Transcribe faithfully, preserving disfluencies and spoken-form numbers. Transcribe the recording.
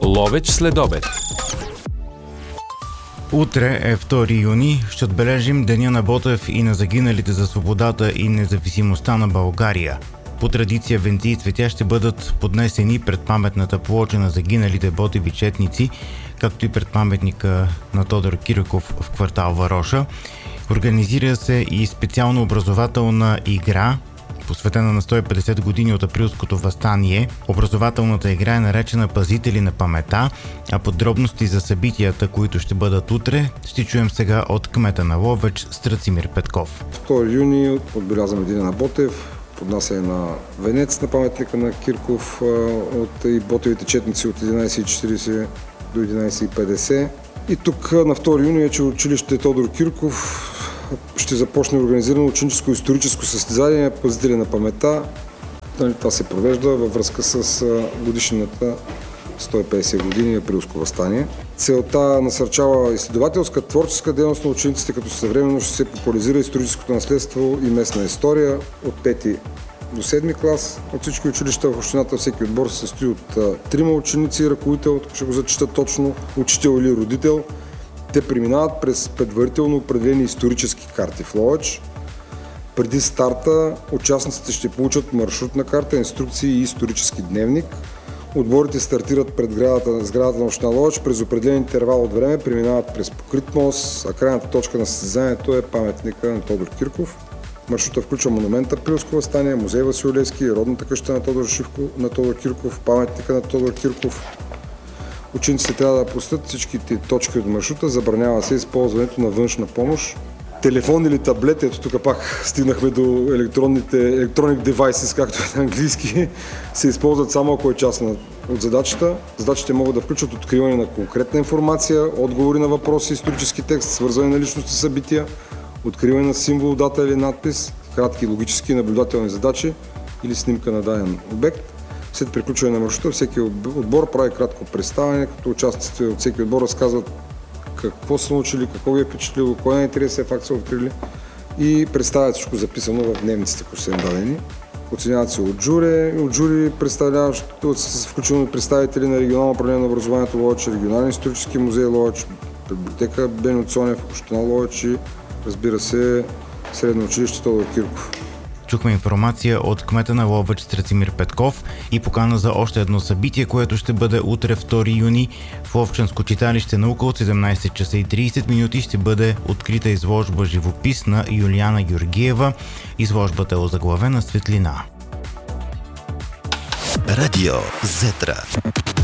Ловеч следобед. Утре е втори юни. Ще отбележим Деня на Ботев и на загиналите за свободата и независимостта на България. По традиция венци и цветя ще бъдат поднесени пред паметната плоча на загиналите ботеви четници, както и пред паметника на Тодор Кирков в квартал Вароша. Организира се и специална образователна игра, посветена на сто и петдесет години от Априлското въстание. Образователната игра е наречена Пазители на памета, а подробности за събитията, които ще бъдат утре, ще чуем сега от кмета на Ловеч Страцимир Петков. втори юни отбелязваме Деня на Ботев, поднасяне на венец на паметника на Кирков от и ботевите четници от единайсет и четирийсет до единайсет и петдесет. И тук на втори юни вече училище Тодор Кирков ще започне организирано ученическо историческо състезание Пазители на памета. Това се провежда във връзка с годишнината сто и петдесет години Априлско въстание. Целта насърчава изследователска, творческа дейност на учениците, като съвременно ще се популяризира историческото наследство и местна история от пети до седми клас. От всички училища в общината всеки отбор се състои от трима ученици, ръководител, ще го зачитат точно, учител или родител. Те преминават през предварително определени исторически карти в Ловеч. Преди старта участниците ще получат маршрутна карта, инструкции и исторически дневник. Отборите стартират пред сградата, сградата на община Ловеч през определен интервал от време, преминават през покрит мост, а крайната точка на състезанието е паметника на Тодор Кирков. Маршрута включва монумента Априлско въстание, музей Васил Левски, родната къща на Тодор Живко, на Тодор Кирков, паметника на Тодор Кирков. Учениците трябва да посетят всичките точки от маршрута, забранява се използването на външна помощ. Телефон или таблет, ето тук пак стигнахме до електронните, electronic devices, както е на английски, се използват само ако е част от задачата. Задачите могат да включват откриване на конкретна информация, отговори на въпроси, исторически текст, свързване на личности събития, откриване на символ, дата или надпис, кратки логически и наблюдателни задачи или снимка на даден обект. След приключване на маршрута всеки отбор прави кратко представяне, като участниците от всеки отбор разказват какво са научили, какво ви е впечатлило, кой най-интересен факт са открили и представят всичко записано в дневниците, които са им дадени. Оценяват се от жури, от жури представляващи, са включени представители на регионално управление на образованието Ловеч, регионален исторически музей Ловеч, библиотека Беньо Цонев, община Ловеч и, разбира се, средно училище Тодор Кирков. Чухме информация от кмета на Ловеч Страцимир Петков и покана за още едно събитие, което ще бъде утре втори юни в Ловчанско читалище наука от седемнайсет часа и трийсет минути ще бъде открита изложба живопис на Юлиана Георгиева. Изложбата е озаглавена Светлина. Радио Зетра.